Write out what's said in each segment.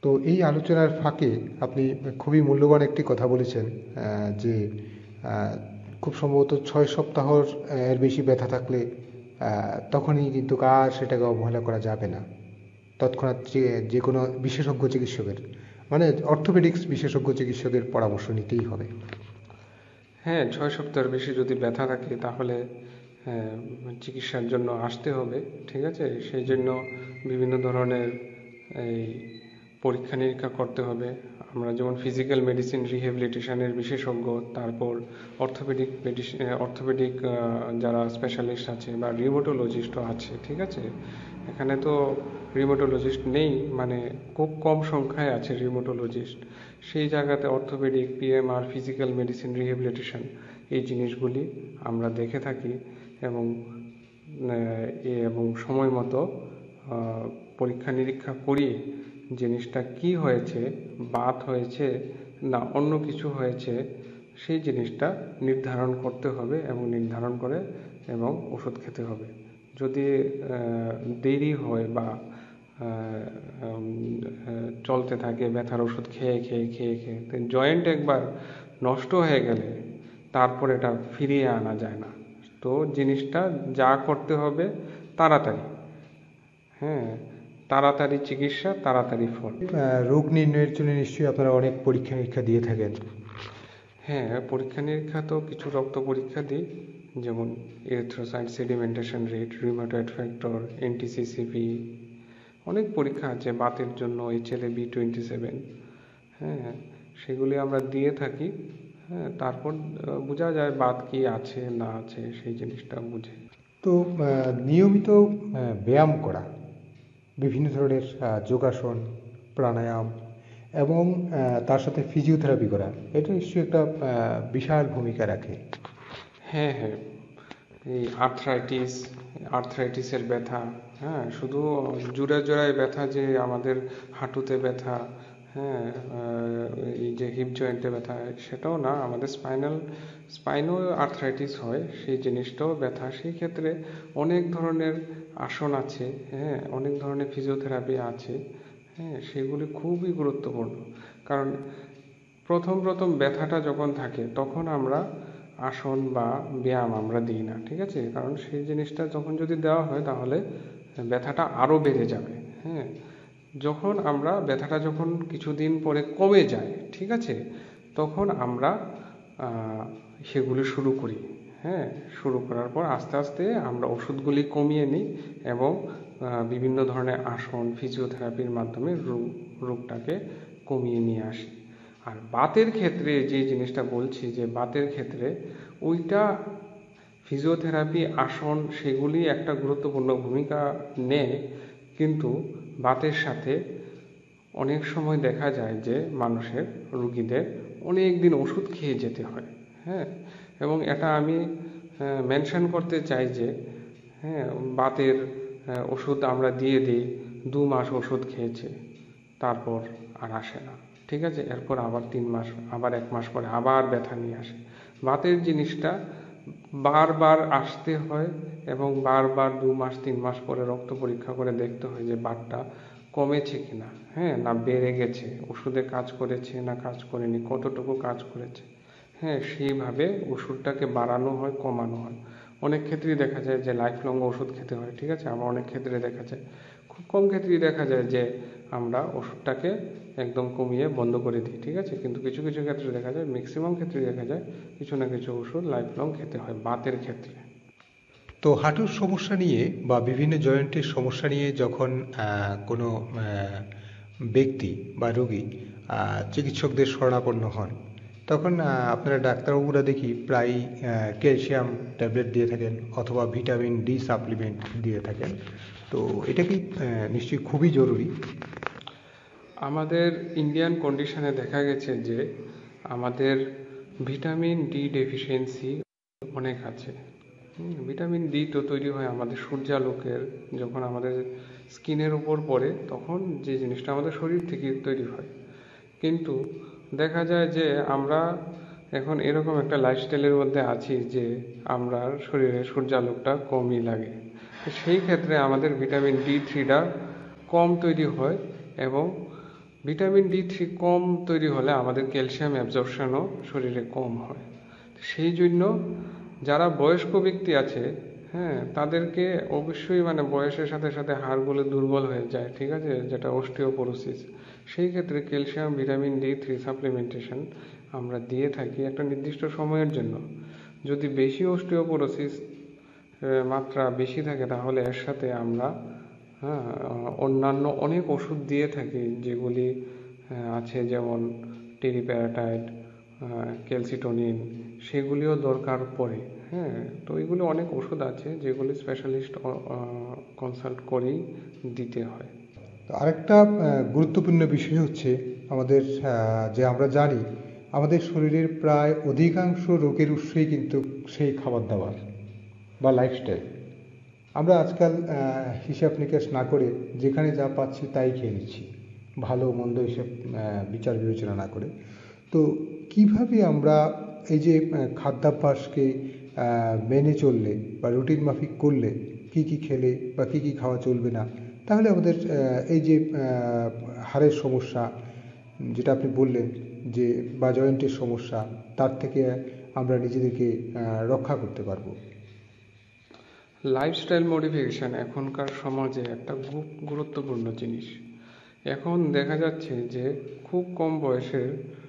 তো এই আলোচনার ফাঁকে আপনি খুবই মূল্যবান একটি কথা বলেছেন, যে আহ, খুব সম্ভবত 6 সপ্তাহর এর বেশি ব্যথা থাকলে তখনই কিন্তু আর সেটাকে অবহেলা করা যাবে না। তৎক্ষণাৎ যে যে কোনো বিশেষজ্ঞ চিকিৎসকের, মানে অর্থোপেডিক্স বিশেষজ্ঞ চিকিৎসকের পরামর্শ নিতেই হবে। হ্যাঁ, 6 সপ্তাহের বেশি যদি ব্যথা থাকে তাহলে চিকিৎসার জন্য আসতে হবে। ঠিক আছে, সেই জন্য বিভিন্ন ধরনের এই পরীক্ষা নিরীক্ষা করতে হবে। আমরা যেমন ফিজিক্যাল মেডিসিন রিহ্যাবিলিটেশনের বিশেষজ্ঞ, তারপর অর্থোপেডিক যারা স্পেশালিস্ট আছে বা রিউমাটোলজিস্টও আছে। ঠিক আছে, এখানে তো রিউমাটোলজিস্ট নেই, মানে খুব কম সংখ্যায় আছে রিউমাটোলজিস্ট। সেই জায়গাতে orthopaedic, PMR, physical medicine rehabilitation এই জিনিসগুলি আমরা দেখে থাকি এবং এবং সময় মতো পরীক্ষা নিরীক্ষা করিয়ে জিনিসটা কি হয়েছে, বাত হয়েছে না অন্য কিছু হয়েছে, সেই জিনিসটা নির্ধারণ করতে হবে এবং নির্ধারণ করে এবং ওষুধ খেতে হবে। যদি দেরি হয় বা চলতে থাকে ব্যথার ওষুধ খেয়ে খেয়ে খেয়ে খেয়ে, জয়েন্ট একবার নষ্ট হয়ে গেলে তারপর এটা ফিরিয়ে আনা যায় না। তো জিনিসটা যা করতে হবে তাড়াতাড়ি, হ্যাঁ, তাড়াতাড়ি চিকিৎসা, তাড়াতাড়ি ফল। রোগ নির্ণয়ের জন্য নিশ্চয়ই আপনারা অনেক পরীক্ষা নিরীক্ষা দিয়ে থাকেন। হ্যাঁ, পরীক্ষা নিরীক্ষা তো কিছু রক্ত পরীক্ষা দিই, যেমন erythrocyte sedimentation rate, rheumatoid factor, এনটিসিসিপি, অনেক পরীক্ষা আছে বাতের জন্য, HLA-B27। হ্যাঁ, সেগুলি আমরা দিয়ে থাকি। হ্যাঁ, তারপর বোঝা যায় বাত কি আছে না আছে, সেই জিনিসটা বুঝে। তো নিয়মিত ব্যায়াম করা, বিভিন্ন ধরনের যোগাসন, প্রাণায়াম এবং তার সাথে ফিজিওথেরাপি করা, এটা নিশ্চয়ই একটা বিশাল ভূমিকা রাখে। হ্যাঁ হ্যাঁ, এই আর্থ্রাইটিসের ব্যথা, হ্যাঁ, শুধু জোড়ায় জোড়ায় ব্যথা যে আমাদের হাঁটুতে ব্যথা, হ্যাঁ, এই যে হিপ জয়েন্টে ব্যথা, সেটাও না, আমাদের স্পাইনও আর্থ্রাইটিস হয়, সেই জিনিসটাও ব্যথা। সেই ক্ষেত্রে অনেক ধরনের আসন আছে, হ্যাঁ, অনেক ধরনের ফিজিওথেরাপি আছে। হ্যাঁ, সেগুলি খুবই গুরুত্বপূর্ণ। কারণ প্রথম প্রথম ব্যথাটা যখন থাকে তখন আমরা আসন বা ব্যায়াম আমরা দিই না। ঠিক আছে, কারণ সেই জিনিসটা যখন যদি দেওয়া হয় তাহলে ব্যথাটা আরও বেড়ে যাবে। হ্যাঁ, যখন আমরা ব্যথাটা যখন কিছুদিন পরে কমে যায়, ঠিক আছে, তখন আমরা সেগুলি শুরু করি। হ্যাঁ, শুরু করার পর আস্তে আস্তে আমরা ওষুধগুলি কমিয়ে নিই এবং বিভিন্ন ধরনের আসন, ফিজিওথেরাপির মাধ্যমে রোগটাকে কমিয়ে নিয়ে আসি। আর বাতের ক্ষেত্রে যে জিনিসটা বলছি, যে বাতের ক্ষেত্রে ওইটা ফিজিওথেরাপি, আসন, সেগুলি একটা গুরুত্বপূর্ণ ভূমিকা নেয়, কিন্তু বাতের সাথে অনেক সময় দেখা যায় যে রুগীদের অনেক দিন ওষুধ খেয়ে যেতে হয়। হ্যাঁ, এবং এটা আমি মেনশন করতে চাই যে, হ্যাঁ, বাতের ওষুধ আমরা দিয়ে দিই, 2 মাস ওষুধ খেয়েছে, তারপর আর আসে না। ঠিক আছে, এরপর আবার 3 মাস, আবার 1 মাস পরে আবার ব্যথা নিয়ে আসে। বাতের জিনিসটা বারবার আসতে হয় এবং বারবার 2 মাস 3 মাস পরে রক্ত পরীক্ষা করে দেখতে হয় যে বাতটা কমেছে কিনা, হ্যাঁ, না বেড়ে গেছে, ওষুধে কাজ করেছে না কাজ করেনি, কতটুকু কাজ করেছে। হ্যাঁ, সেইভাবে ওষুধটাকে বাড়ানো হয়, কমানো হয়। অনেক ক্ষেত্রেই দেখা যায় যে লাইফ লং ওষুধ খেতে হয়। ঠিক আছে, আবার অনেক ক্ষেত্রে দেখা যায়, খুব কম ক্ষেত্রেই দেখা যায় যে আমরা ওষুধটাকে একদম কমিয়ে বন্ধ করে দিই। ঠিক আছে, কিন্তু কিছু কিছু ক্ষেত্রে দেখা যায়, ম্যাক্সিমাম ক্ষেত্রে দেখা যায় কিছু না কিছু ওষুধ লাইফ লং খেতে হয় বাতের ক্ষেত্রে। তো হাঁটুর সমস্যা নিয়ে বা বিভিন্ন জয়েন্টের সমস্যা নিয়ে যখন কোনো ব্যক্তি বা রোগী চিকিৎসকদের শরণাপন্ন হন, তখন আপনারা ডাক্তারবাবুরা দেখি প্রায় ক্যালসিয়াম ট্যাবলেট দিয়ে থাকেন অথবা ভিটামিন ডি সাপ্লিমেন্ট দিয়ে থাকেন। তো এটা কি নিশ্চয়ই খুবই জরুরি? আমাদের ইন্ডিয়ান কন্ডিশনে দেখা গেছে যে আমাদের ভিটামিন ডি ডেফিসিয়েন্সি অনেক আছে। ভিটামিন ডি তো তৈরি হয় আমাদের সূর্যালোকের, যখন আমাদের স্কিনের উপর পড়ে তখন যে জিনিসটা আমাদের শরীর থেকে তৈরি হয়। কিন্তু দেখা যায় যে আমরা এখন এরকম একটা লাইফস্টাইলের মধ্যে আছি যে আমরা শরীরে সূর্যালোকটা কমই লাগে। তো সেই ক্ষেত্রে আমাদের ভিটামিন ডি3টা কম তৈরি হয় এবং ভিটামিন D3 কম তৈরি হলে আমাদের ক্যালসিয়াম অ্যাবজর্পশনও শরীরে কম হয়। সেই জন্য যারা বয়স্ক ব্যক্তি আছে, হ্যাঁ, তাদেরকে অবশ্যই মানে বয়সের সাথে সাথে হাড়গুলো দুর্বল হয়ে যায়, ঠিক আছে, যেটা অস্টিওপোরোসিস। সেই ক্ষেত্রে ক্যালসিয়াম ভিটামিন D3 সাপ্লিমেন্টেশন আমরা দিয়ে থাকি একটা নির্দিষ্ট সময়ের জন্য। যদি বেশি অস্টিওপোরোসিস মাত্রা বেশি থাকে তাহলে এর সাথে আমরা হ্যাঁ অন্যান্য অনেক ওষুধ দিয়ে থাকি, যেগুলি আছে যেমন টেরিপ্যারাটাইড, ক্যালসিটোনিন, সেগুলিও দরকার পড়ে। হ্যাঁ, তো এগুলো অনেক ওষুধ আছে যেগুলি স্পেশালিস্ট কনসাল্ট করেই দিতে হয়। তো আরেকটা গুরুত্বপূর্ণ বিষয় হচ্ছে আমাদের যে আমরা জানি আমাদের শরীরের প্রায় অধিকাংশ রোগের উৎসই কিন্তু সেই খাবার দাবার বা লাইফস্টাইল। আমরা আজকাল হিসাব নিকাশ না করে যেখানে যা পাচ্ছি তাই খেয়ে নিচ্ছি, ভালো মন্দ হিসেব বিচার বিবেচনা না করে। তো কিভাবে আমরা এই যে খাদ্যাভ্যাসকে মেনে চললে বা রুটিন মাফিক করলে কি কি খেলে বা কি কি খাওয়া চলবে না, তাহলে আমাদের এই যে হাড়ের সমস্যা যেটা আপনি বললেন যে বা জয়েন্টের সমস্যা, তার থেকে আমরা নিজেদেরকে রক্ষা করতে পারবো। লাইফস্টাইল মডিফিকেশন এখনকার সমাজে একটা খুব গুরুত্বপূর্ণ জিনিস। এখন দেখা যাচ্ছে যে খুব কম বয়সের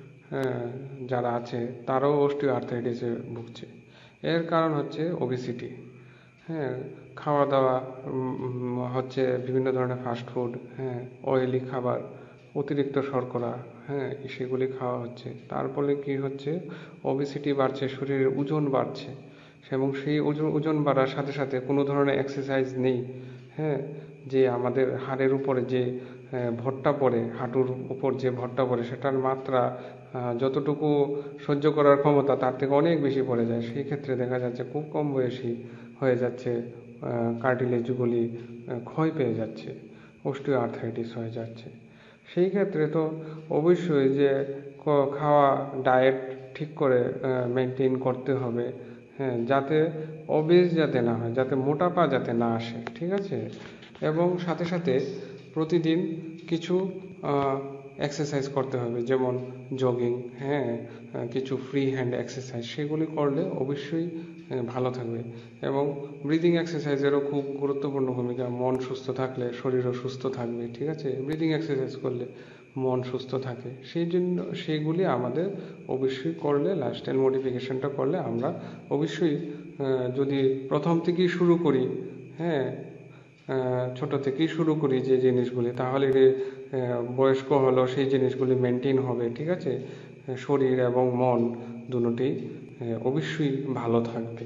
যারা আছে তারাও অস্টিওআর্থ্রাইটিসে ভুগছে। এর কারণ হচ্ছে ওবেসিটি। হ্যাঁ, খাওয়া দাওয়া হচ্ছে বিভিন্ন ধরনের ফাস্টফুড, হ্যাঁ, অয়েলি খাবার, অতিরিক্ত শর্করা, হ্যাঁ, সেগুলি খাওয়া হচ্ছে। তার ফলে কী হচ্ছে, ওবেসিটি বাড়ছে, শরীরের ওজন বাড়ছে, এবং সেই ওজন বাড়ার সাথে সাথে কোনো ধরনের এক্সারসাইজ নেই। হ্যাঁ, যে আমাদের হাড়ের উপরে যে ভরটা পড়ে, হাঁটুর উপর যে ভরটা পড়ে, সেটার মাত্রা যতটুকু সহ্য করার ক্ষমতা তার থেকে অনেক বেশি পড়ে যায়। সেই ক্ষেত্রে দেখা যাচ্ছে খুব কম বয়সী হয়ে যাচ্ছে, কার্টিলেজগুলি ক্ষয় পেয়ে যাচ্ছে, অস্টিওআর্থ্রাইটিস হয়ে যাচ্ছে। সেই ক্ষেত্রে তো অবশ্যই যে খাওয়া ডায়েট ঠিক করে মেনটেন করতে হবে, হ্যাঁ, যাতে অবেজ যাতে না হয়, যাতে মোটাপা যাতে না আসে, ঠিক আছে। এবং সাথে সাথে প্রতিদিন কিছু এক্সারসাইজ করতে হবে, যেমন জগিং, হ্যাঁ, কিছু ফ্রি হ্যান্ড এক্সারসাইজ, সেগুলি করলে অবশ্যই ভালো থাকবে। এবং ব্রিদিং এক্সারসাইজেরও খুব গুরুত্বপূর্ণ ভূমিকা। মন সুস্থ থাকলে শরীরও সুস্থ থাকবে, ঠিক আছে। ব্রিদিং এক্সারসাইজ করলে মন সুস্থ থাকে, সেই জন্য সেইগুলি আমাদের অবশ্যই করলে, লাইফস্টাইল মডিফিকেশনটা করলে আমরা অবশ্যই যদি প্রথম থেকেই শুরু করি, হ্যাঁ, ছোট থেকেই শুরু করি যে জিনিসগুলি, তাহলে বয়স্ক হলেও সেই জিনিসগুলি মেনটেন হবে, ঠিক আছে। শরীর এবং মন দুটোই অবশ্যই ভালো থাকবে।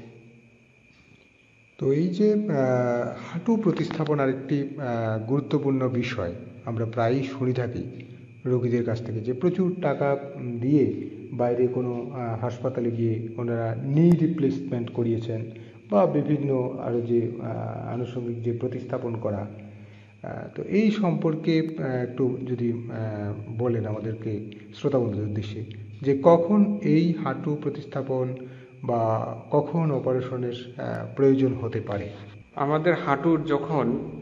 তো এই যে হাঁটু প্রতিস্থাপন আরেকটি গুরুত্বপূর্ণ বিষয়, আমরা প্রায়ই শুনে থাকি রোগীদের কাছ থেকে যে প্রচুর টাকা দিয়ে বাইরে কোনো হাসপাতালে গিয়ে ওনারা নি রিপ্লেসমেন্ট করিয়েছেন বা বিভিন্ন আরও যে আনুষঙ্গিক যে প্রতিস্থাপন করা। তো এই সম্পর্কে একটু যদি বলেন আমাদেরকে, শ্রোতা বন্ধুদের উদ্দেশ্যে, যে কখন এই হাঁটু প্রতিস্থাপন বা কখন অপারেশনের প্রয়োজন হতে পারে। আমাদের হাঁটুর যখন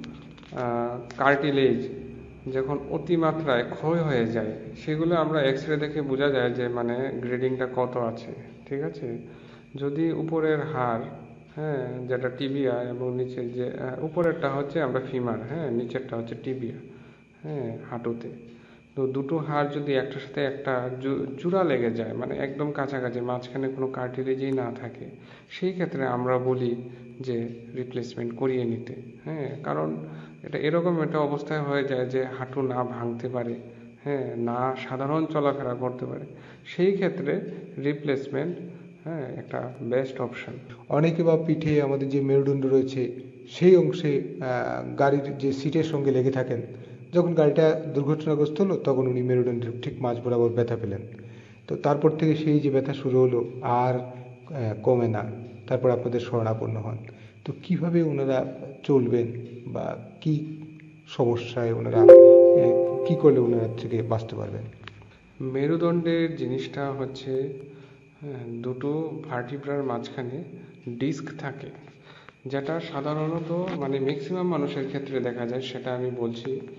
কার্টিলেজ যখন অতিমাত্রায় ক্ষয় হয়ে যায়, সেগুলো আমরা এক্সরে দেখে বোঝা যায় যে মানে গ্রেডিংটা কত আছে, ঠিক আছে। যদি উপরের হাড়, হ্যাঁ, যেটা টিবিয়া, এবং নিচের যে উপরেরটা হচ্ছে আমরা ফিমার, হ্যাঁ, নিচেরটা হচ্ছে টিবিয়া, হ্যাঁ, হাঁটুতে। তো দুটো হাড় যদি একটার সাথে একটা জোড়া লেগে যায়, মানে একদম কাছাকাছি, মাঝখানে কোনো কার্টিলেজই না থাকে, সেই ক্ষেত্রে আমরা বলি যে রিপ্লেসমেন্ট করিয়ে নিতে। হ্যাঁ, কারণ এটা এরকম একটা অবস্থায় হয়ে যায় যে হাঁটু না ভাঙতে পারে, হ্যাঁ, না সাধারণ চলাফেরা করতে পারে, সেই ক্ষেত্রে রিপ্লেসমেন্ট, হ্যাঁ, একটা বেস্ট অপশন। অনেকে বা পিঠে আমাদের যে মেরুদণ্ড রয়েছে সেই অংশে গাড়ির যে সিটের সঙ্গে লেগে থাকেন, যখন গাড়িটা দুর্ঘটনাগ্রস্ত হলো তখন উনি মেরুদণ্ডের ঠিক মাঝ বরাবর ব্যথা পেলেন। তো তারপর থেকে সেই যে ব্যথা শুরু হলো আর কমে না, তারপর আপনাদের শরণাপন্ন হন। তো কিভাবে ওনারা চলবেন বা কি সমস্যায় ওনারা কি করলে ওনারা থেকে বাঁচতে পারবেন? মেরুদণ্ডের জিনিসটা হচ্ছে, দুটো ভার্টিব্রার মাঝখানে ডিস্ক থাকে, যেটা সাধারণত মানে ম্যাক্সিমাম মানুষের ক্ষেত্রে দেখা যায়, সেটা আমি বলছি।